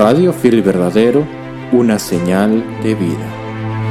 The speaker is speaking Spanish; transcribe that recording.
Radio Fiel y Verdadero, una señal de vida.